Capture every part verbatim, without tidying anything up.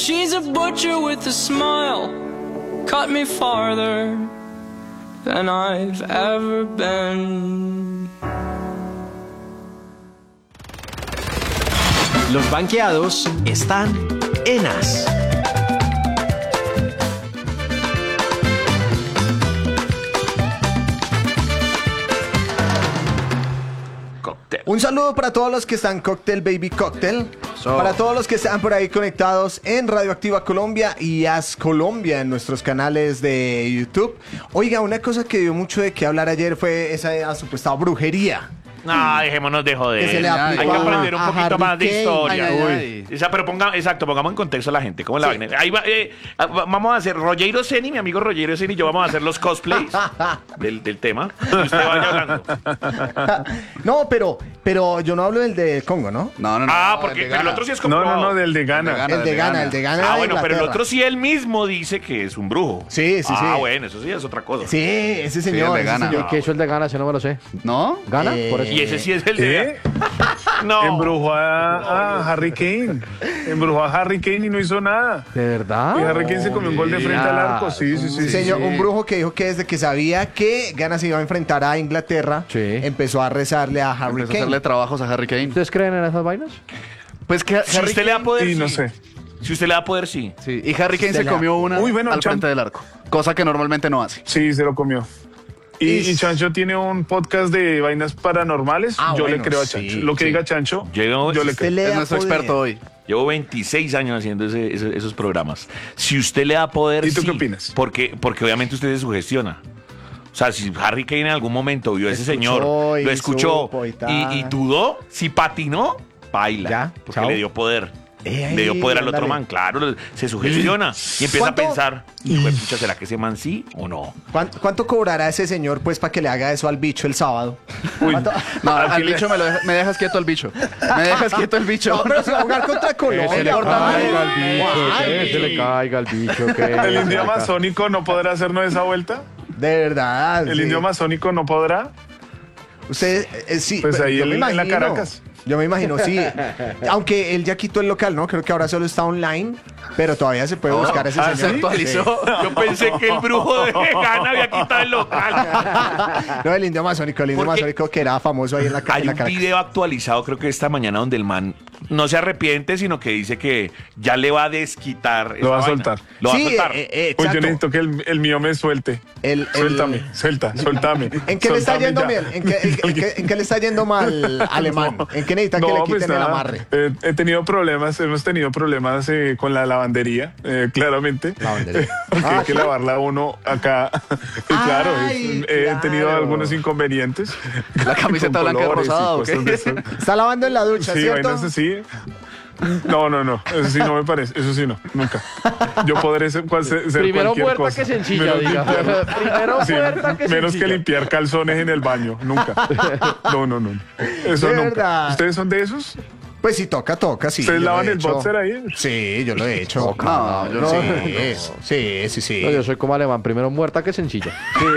She's a butcher with a smile, cut me farther than I've ever been. Los banqueados están en As. Un saludo para todos los que están Cocktail Baby Cocktail. So. Para todos los que están por ahí conectados en Radioactiva Colombia y As Colombia en nuestros canales de YouTube. Oiga, una cosa que dio mucho de qué hablar ayer fue esa supuesta brujería. No, dejémonos de joder. Que se le Hay que aprender un poquito más de historia. Ay, ay, ay. Esa, pero ponga, exacto, pongamos en contexto a la gente. ¿Cómo es la Sí. vaina? Ahí va, eh, vamos a hacer Rogero Seni, mi amigo Rogero Seni y yo vamos a hacer los cosplays del, del tema. Y usted vaya hablando. No, pero, pero yo no hablo del de Congo, ¿no? No, no, no. Ah, no, porque el de pero el Ghana. otro sí es No, comprobado. no, no, del de Ghana. Ghana. El de Ghana, el de Ghana. Ah, de bueno, pero el Inglaterra. otro sí él mismo dice que es un brujo. Sí, sí, sí. Ah, bueno, eso sí es otra cosa. Sí, ese señor. el de ese Ghana. señor. ¿Qué hizo el de Ghana? Ese no me lo sé. ¿No? ¿Gana? Eh, Por eso. Y ese sí es el de... ¿Qué? No. Embrujó a, a Harry Kane. Embrujó a Harry Kane y no hizo nada. ¿De verdad? Y Harry Kane se comió un gol de frente al arco. Sí, sí, sí. Sí, señor, sí. un brujo que dijo que desde que sabía que Ghana se iba a enfrentar a Inglaterra, Sí. empezó a rezarle a Harry Empezó a Kane. hacerle trabajos a Harry Kane. ¿Ustedes creen en esas vainas? Pues que Si Harry usted le da poder, Y no sí. sé. Si usted le da poder, sí. Sí, y Harry Kane Usted se le- comió una Uy, bueno, al Chan- frente del arco. Cosa que normalmente no hace. Sí, se lo comió. Y, Y- y Chancho tiene un podcast de vainas paranormales. Ah, yo bueno, le creo a sí, Chancho. Lo que sí. diga Chancho, Llegó- yo le Usted creo. le Es da nuestro poder. experto hoy. Llevo veintiséis años haciendo ese- ese- esos programas. Si usted le da poder, ¿Y tú sí, qué opinas? Porque, porque obviamente usted se sugestiona. O sea, si Harry Kane en algún momento vio a ese Escuchó señor, y lo escuchó supo y tal. y, y dudó, si patinó, baila. Ya, porque chao. le dio poder. Eh, le dio poder al otro ándale. man, claro, se sugestiona y empieza ¿Cuánto? a pensar, hijo de pucha, ¿será que ese man sí o no? ¿Cuánto, cuánto cobrará ese señor pues para que le haga eso al bicho el sábado? ¿Cuánto? No, Al al fin le- bicho me, lo deja- me dejas quieto el bicho. Me dejas quieto el bicho. No, pero se va a jugar contra Que se le Colombia. caiga al bicho, Ay. que se le caiga al bicho. Que El se indio le ca- amazónico no podrá hacernos esa vuelta. De verdad. El sí. indio amazónico no podrá. Usted, eh, sí. Pues pero ahí yo me en- en la imagino. Caracas. Yo me imagino, sí. Aunque él ya quitó el local, ¿no? Creo que ahora solo está online, pero todavía se puede buscar ese ah, Se señor. actualizó. Yo pensé que el brujo de Ghana había quitado el local. No, el indio amazónico, el indio Porque amazónico que era famoso ahí en la, ca- Hay en la un Caracas. video actualizado, creo que esta mañana, donde el man no se arrepiente, sino que dice que ya le va a desquitar. esa Lo va a vaina. soltar. Lo va Sí, a soltar. eh, eh, Pues yo exacto. necesito que el, el mío me suelte. El- el- Suéltame, suelta, suéltame. ¿En qué le está Suéltame yendo ya. bien? ¿En qué, en qué- en qué- en qué le está yendo mal alemán? ¿En qué necesita que le No, quiten pues el nada, amarre? eh, he tenido problemas, hemos tenido problemas eh, con la lavandería, eh, claramente. Lavandería. Porque Ah, hay que ¿sí? lavarla uno acá. Y claro, es- Ay, he tenido claro. algunos inconvenientes. La camiseta Con blanca y colores y rosada, ¿o qué? cosas de eso. Está lavando en la ducha, Sí, ¿cierto? vainas así. No, no, no. Eso sí no me parece. Eso sí no. Nunca. Yo podré ser, cual- ser Primero cualquier muerta cosa. que sencilla, Menos diga. limpiar- Primero Sí, muerta que menos sencilla. que limpiar calzones en el baño. Nunca. No, no, no. Eso De nunca. verdad. ¿Ustedes son de esos? Pues sí, toca, toca, sí. ¿Ustedes yo lo lavan he el hecho. boxer ahí? Sí, yo lo he hecho. No, yo no. sí, sí, sí, sí. No, yo soy como alemán, primero muerta que sencilla.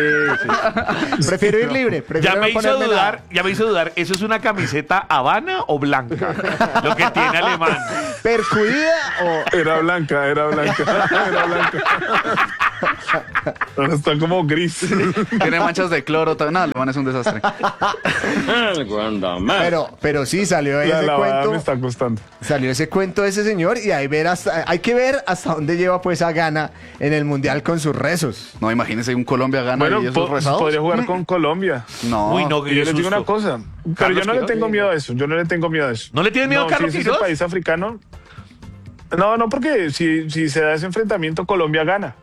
Prefiero ir libre. Prefiero Ya me no hizo ponerme dudar, nada. ya me hizo dudar, ¿eso es una camiseta Habana o blanca? Lo que tiene alemán. ¿Percudida o...? Era blanca, era blanca. Era blanca. Ahora está como gris. Tiene manchas de cloro. tal- No, alemán es un desastre. Pero, pero sí, salió La ese lavada cuento. me está costando. Salió ese cuento de ese señor y ahí ver hasta, hay que ver hasta dónde lleva pues a Ghana en el mundial con sus rezos. No, imagínese un Colombia gana Bueno, y esos po- rezados. podría jugar con Colombia. No. Uy, no, Y yo les digo susto. una cosa, pero Carlos yo no le Quiroz. tengo miedo a eso, yo no le tengo miedo a eso. ¿No le tienes miedo a No, Carlos si es Quiroz? ese país africano. No, no, porque si, si se da ese enfrentamiento, Colombia gana.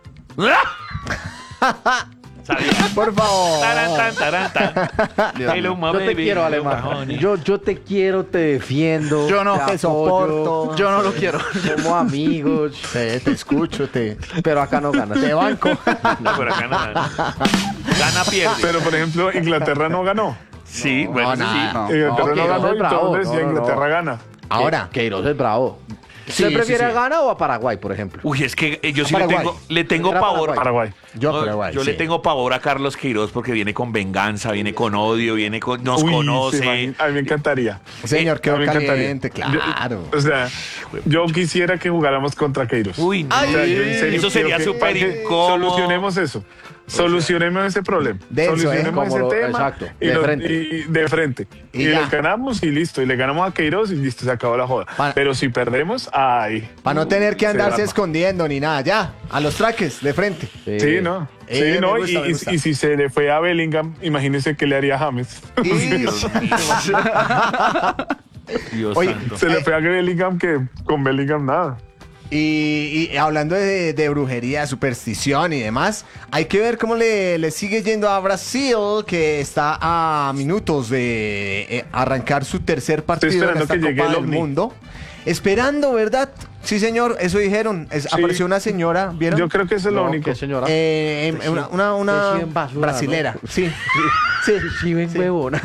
Sabía. Por favor. Taran, tan, taran, tan. Dios Hello, mío. my Yo te baby, quiero, hello, my alemán. honey. Yo, yo te quiero, te defiendo. Yo no. te Te soporto. apoyo, Yo no lo quiero. Somos amigos. Te, te escucho, te, Pero acá no ganas. te banco. No, pero acá no. Gana, pierde. Pero, por ejemplo, Inglaterra no ganó. Sí, bueno, eso sí. nada. No. Inglaterra no, Queiroz ganó es y bravo. entonces No, ya no, no. Inglaterra gana. Ahora, Queiroz es bravo. ¿Usted Sí, prefiere sí, a sí. Ghana o a Paraguay, por ejemplo? Uy, es que eh, yo sí le Paraguay. tengo, le tengo Era pavor. Paraguay. Paraguay. Yo, No, Paraguay, yo sí. le tengo pavor a Carlos Queiroz porque viene con venganza, viene con odio, viene con. Nos Uy, conoce. se imagina- a mí me encantaría. Señor, A quedó mí me encantaría. caliente, claro. Yo- o sea, yo quisiera que jugáramos contra Queiroz. Uy, no. O sea, yo en serio Eso sería quiero que- súper para que incómodo. Solucionemos eso. Solucionemos ese problema. Denso, ¿eh? Solucionemos Como ese lo- tema. exacto, y de lo- frente. Y, de frente. Y Y, ya. le ganamos y listo. Y le ganamos a Queiroz y listo, se acabó la joda. Pa- Pero si perdemos, ay. Para no tener que Se andarse arma. escondiendo ni nada, ya, a los traques, de frente. Sí, ¿no? Eh, Sí, me ¿no? gusta, y, me y- gusta. y si se le fue a Bellingham, imagínese qué le haría a James. Y- Dios Oye, santo. Se le fue a Bellingham que con Bellingham nada. Y, y hablando de, de brujería, superstición y demás, hay que ver cómo le, le sigue yendo a Brasil, que está a minutos de eh, arrancar su tercer partido en esperando esta que llegue Copa el del ovni. Mundo. Esperando, ¿verdad? Sí, señor, eso dijeron. Es- Sí. Apareció una señora, ¿vieron? Yo creo que eso es lo No, único. ¿qué señora? Eh, em, una una, una Recién basura, brasilera, ¿no? sí. Sí, Sí, ven huevona.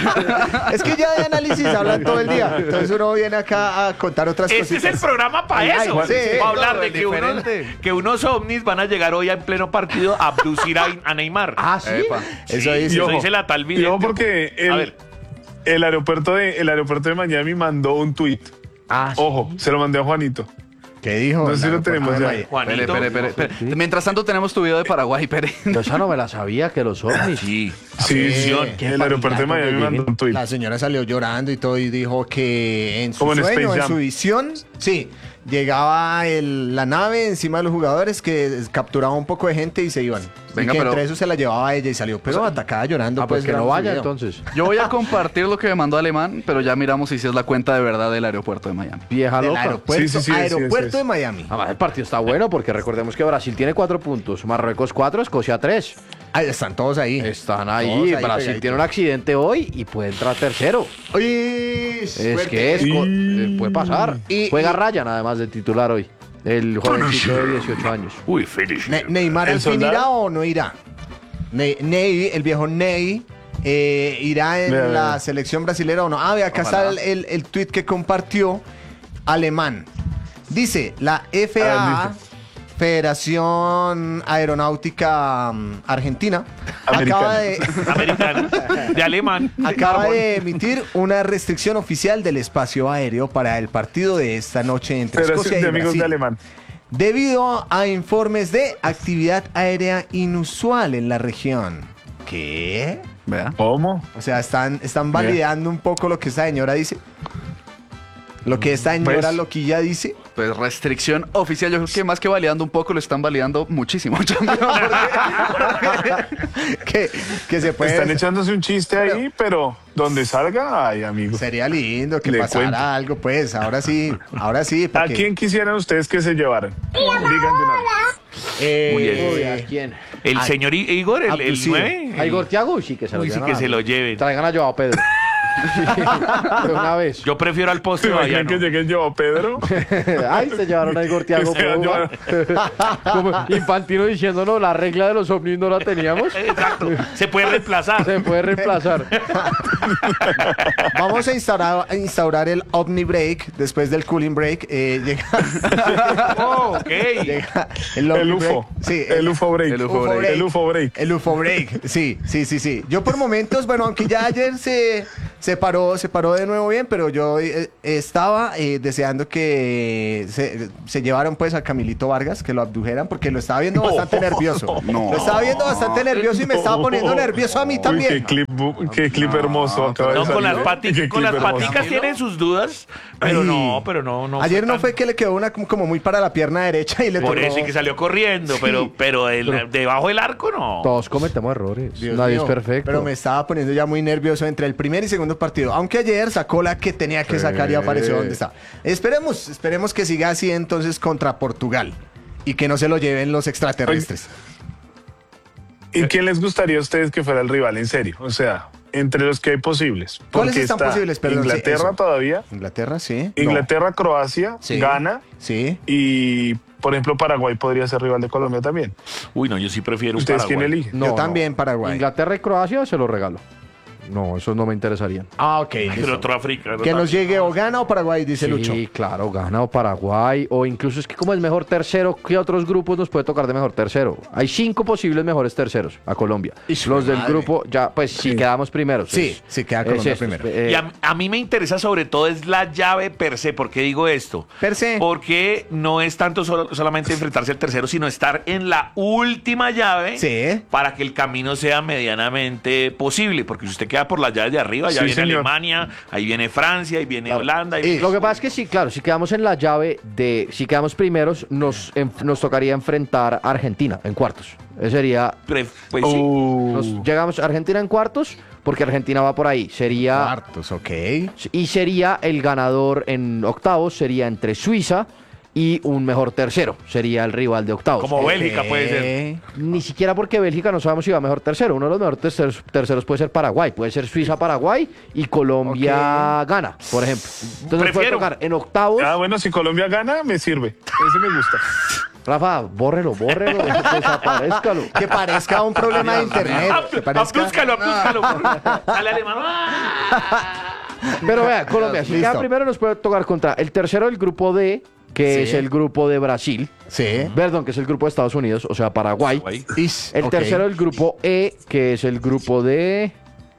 es que ya de análisis hablan todo el día. Entonces uno viene acá a contar otras Este es cositas. el programa para Ay, eso. sí. Para hablar de No, que, unos, diferente. que unos ovnis van a llegar hoy en pleno partido a abducir a, a Neymar. Ah, sí. Epa. Eso Sí, dice. eso ojo, dice la tal Y vidente. ojo porque A el, ver. el, aeropuerto de, el aeropuerto de Miami mandó un tweet. Ah, sí. Ojo, se lo mandé a Juanito. ¿Qué dijo? No sé si lo Claro, tenemos pues, ya. ay, Juanito. Pere, pere, pere, pere. Mientras tanto tenemos tu video de Paraguay, Pere. Yo esa no me la sabía, que los ovnis. Sí. Sí, sí. qué El aeropuerto de paridad Miami donde mandó un tweet. La señora salió llorando y todo y dijo que en su Como en sueño, Space en Jam. su visión, sí, llegaba el- la nave encima de los jugadores que capturaba un poco de gente y se iban. Venga, y que pero- entre eso se la llevaba a ella y salió, pero atacada llorando. Ah, pues que no grabando su vaya video. entonces. Yo voy a compartir lo que me mandó Alemán, pero ya miramos si sí es la cuenta de verdad del aeropuerto de Miami. Vieja Del loca. aeropuerto, Sí, sí, sí, sí, aeropuerto sí, sí. de Miami. Además, el partido está bueno porque recordemos que Brasil tiene cuatro puntos, Marruecos cuatro, Escocia tres. Ahí están todos ahí. Están Todos ahí. ahí Brasil pegaditos. tiene un accidente hoy y puede entrar tercero. Oye, Es suerte. que es, co- eh, puede pasar. Y- Juega y- Ryan además de titular hoy. El jovencito de dieciocho años. Uy, feliz. Ne- ¿Neymar ¿El al fin soldado? irá o no irá? Ne- Ney, el viejo Ney, eh, ¿irá en Vea, vea, la vea. selección brasilera o no? Ah, ve, acá Ojalá. está el, el, el tweet que compartió Alemán. Dice, la F A A, A ver, Federación Aeronáutica mm, Argentina, acaba Americana. de, Americano. De alemán. acaba de emitir una restricción oficial del espacio aéreo para el partido de esta noche entre Pero Escocia es y de amigos Brasil. de alemán. Debido a informes de actividad aérea inusual en la región. ¿Qué? Vea. ¿Cómo? O sea, están, están validando un poco lo que esta señora dice. Lo que esta señora Pues- loquilla dice. Pues restricción oficial. Yo creo que más que validando un poco, lo están validando muchísimo. que, que se puede. Están echándose un chiste ahí, pero donde salga, ay, amigo. Sería lindo que Le pasara cuento. algo, pues. Ahora sí, ahora sí. ¿A porque, quién quisieran ustedes que se llevaran? Digan de una vez. eh, Uy, el- Uy, ¿a quién? El Ay, señor I- Igor, el, el abducido. nueve. ¿A Igor Thiago? Sí, que se lo Uy, sí, lleven que a- se lo lleven. Traigan a Joao Pedro. De una vez. Yo prefiero al ¿Se poste imaginan Bayano. que llegue yo, Pedro? Ay, se llevaron a Igor Thiago. Que sea ¿cómo va? Como Infantino diciéndonos la regla de los ovnis no la teníamos. Exacto. Se puede reemplazar. Se puede reemplazar. Vamos a instaurar, a instaurar el Omni Break después del Cooling Break. eh, llega, Oh, ok. llega el, El Omni U F O. Break. Sí, el U F O break. el U F O break. El U F O break. El U F O Break, sí, sí, sí, sí. Yo por momentos, bueno, aunque ya ayer se, se paró, se paró de nuevo bien, pero yo eh, estaba eh, deseando que se, se llevaran pues a Camilito Vargas, que lo abdujeran, porque lo estaba viendo bastante nervioso. No. Lo estaba viendo bastante nervioso y me estaba poniendo nervioso a mí Uy, también. qué clip, bu- qué clip hermoso acaba de No, con salir. las, pati- Qué con clip las hermoso. paticas tienen sus dudas, pero Ay. no, pero no, no. Ayer no tan- fue que le quedó una como, como muy para la pierna derecha y le Por tocó- eso y que salió corriendo, pero, pero, el- debajo del arco no. Todos cometemos errores. Dios Nadie mío, es perfecto. Pero me estaba poniendo ya muy nervioso entre el primer y segundo partido. Aunque ayer sacó la que tenía que sacar y apareció donde está. Esperemos, esperemos que siga así entonces contra Portugal. Y que no se lo lleven los extraterrestres. ¿Y quién les gustaría a ustedes que fuera el rival? En serio. O sea, entre los que hay posibles. ¿Cuáles Porque están está posibles? Perdón, sí, Inglaterra eso. todavía. Inglaterra, sí. Inglaterra, Croacia, Sí. Ghana Sí. y, por ejemplo, Paraguay podría ser rival de Colombia también. Uy, no, yo sí prefiero un ¿Ustedes Paraguay. quién eligen? No, Yo no. también, Paraguay. Inglaterra y Croacia se lo regalo. No, esos no me interesarían. Ah, ok. Pero listo. otro África. Que nos llegue o Ghana o Paraguay, dice Lucho. Sí, claro, Ghana o Paraguay, o incluso es que como es mejor tercero, ¿qué otros grupos nos puede tocar de mejor tercero? Hay cinco posibles mejores terceros a Colombia. Ish, Los del madre. grupo, ya, pues si quedamos primeros. Sí, es- sí, queda es Colombia esto, primero. eh, Y a, a mí me interesa sobre todo es la llave per se. ¿Por qué digo esto? Per se. Porque no es tanto solo- solamente enfrentarse al tercero, sino estar en la última llave Sí. para que el camino sea medianamente posible. Porque si usted queda por las llaves de arriba, ya Sí, viene señor. Alemania, ahí viene Francia, ahí viene Holanda. ahí Y- viene- Lo que pasa es que sí, claro, si quedamos en la llave de, si quedamos primeros, nos, enf- nos tocaría enfrentar a Argentina en cuartos. Ese sería, Pre- pues sí. Uh, nos llegamos a Argentina en cuartos, porque Argentina va por ahí. Sería, Cuartos, ok. y sería el ganador en octavos, sería entre Suiza y un mejor tercero, sería el rival de octavos. Como Eh, Bélgica puede ser. Ni siquiera porque Bélgica no sabemos si va mejor tercero. Uno de los mejores terceros, terceros puede ser Paraguay. Puede ser Suiza-Paraguay y Colombia-Gana, por ejemplo. Entonces nos puede Prefiero. tocar en octavos. ah, bueno, si Colombia gana, me sirve. Ese me gusta. Rafa, bórrelo, bórrelo, desaparezcalo. Que parezca un problema de internet. Que parezca... Aplúzcalo, aplúzcalo. Sale alemán. ¡Ah! Pero vea, Colombia, si Listo. queda primero nos puede tocar contra el tercero del grupo D, que Sí. es el grupo de Brasil. Sí. Perdón, que es el grupo de Estados Unidos, o sea, Paraguay. Ish, El ok. tercero del grupo E, que es el grupo de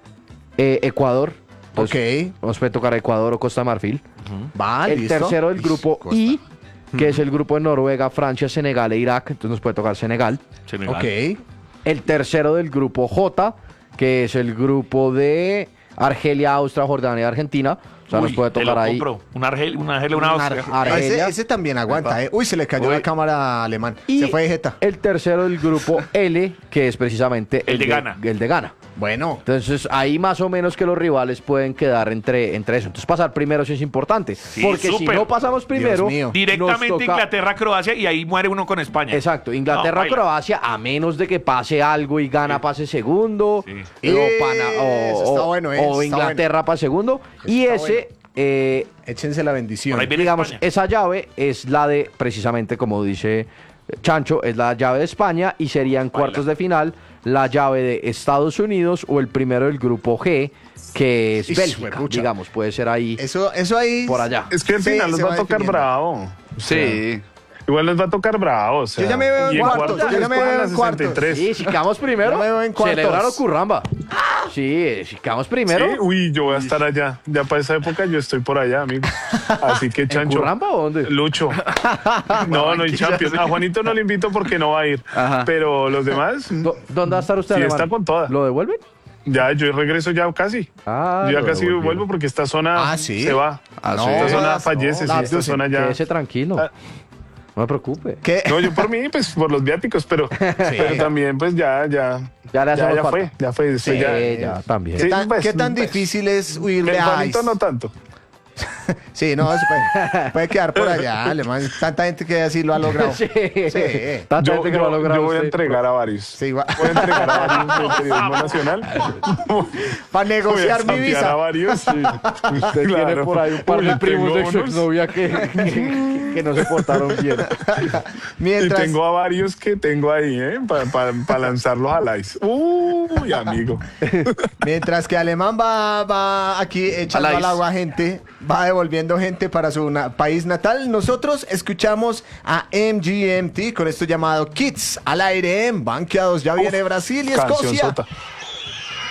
eh, Ecuador. Entonces, Ok. nos puede tocar Ecuador o Costa de Marfil. Va, el listo. tercero del Ish, grupo Costa. I, que es el grupo de Noruega, Francia, Senegal e Irak. Entonces nos puede tocar Senegal. Senegal. Ok. El tercero del grupo J, que es el grupo de Argelia, Austria, Jordania y Argentina. O sea, Uy, nos puede te tocar lo ahí. compro. Un Argel, un Argel, una Austria. Ar- Ah, ese, Argelia. ese también aguanta, ¿eh? Uy, se le cayó Uy. la cámara alemán. Y Se fue de jeta. el tercero del grupo L, que es precisamente El de Ghana. El de Ghana. Bueno. Entonces, ahí más o menos que los rivales pueden quedar entre, entre eso. Entonces, pasar primero sí es importante. Sí, porque si súper. no pasamos primero, mío. Directamente nos toca- Inglaterra-Croacia y ahí muere uno con España. Exacto, No, Inglaterra, baila. Croacia, a menos de que pase algo y Ghana pase segundo, Sí. o, Eh, Pana- o- eso está o- bueno, eh, o está Inglaterra pase segundo, y está ese, eh, Échense la bendición. Por ahí viene digamos, España. esa llave es la de, precisamente como dice Chancho, es la llave de España y serían cuartos de final la llave de Estados Unidos o el primero del grupo G, que es Ish, Bélgica, huepucha. digamos, puede ser ahí Eso, eso ahí. por allá. Es que al Sí, final nos se va a va tocar definiendo. bravo. Sí. Igual nos va a tocar bravo. O sea, Yo ya me veo en y cuartos, yo ya me escojan veo la en cuartos. sesenta y tres. Sí, si quedamos primero, Yo me veo en cuartos. celebrar o curramba. Sí, si quedamos primero, Sí, uy, yo voy a estar allá. Ya para esa época yo estoy por allá, amigo. Así que, ¿en Chancho. curramba o dónde? Lucho. No, no hay Champions. A Juanito no le invito porque no va a ir. Ajá. Pero los demás, Do- ¿Dónde va a estar usted, Sí, Alemán? está con toda. ¿Lo devuelven? ya yo regreso ya casi. Ah, yo ya lo casi devolvieron. vuelvo porque esta zona Ah, ¿sí? se va. Ah, No, sí. Esta zona jodas, fallece, no. sí, esta Abduce. zona ya. Quédese tranquilo. Ah. No me preocupe. ¿Qué? No, yo por mí, pues por los viáticos, pero, pero también, pues ya, ya. Ya le hacemos ya, falta. fue, ya fue. después Sí, ya, ya, también. ¿Qué Sí, tan, pues, qué tan pues, difícil es huirle El a Juanito Ice? no tanto. Sí, no, eso puede, puede quedar por allá, alemán. Tanta gente que así lo ha logrado. Sí. Sí. Tanta Yo, gente que yo- lo ha logrado yo voy a usted. entregar a varios. Sí, igual. Voy a entregar a varios del periodismo nacional. Para negociar mi voy a zapear visa. a varios. Usted tiene Claro. por ahí un par Uy, de primos de tengo su unos. exnovia que, que, que no se portaron bien. Y Mientras, tengo a varios que tengo ahí, ¿eh? Para lanzarlos al ice. Uy, amigo. mientras que alemán va, va aquí echando Al al ice. agua gente, va devolviendo gente para su na- país natal, nosotros escuchamos a M G M T con esto llamado Kids al aire en Banqueados. Ya viene Brasil y Escocia. Cancionzota.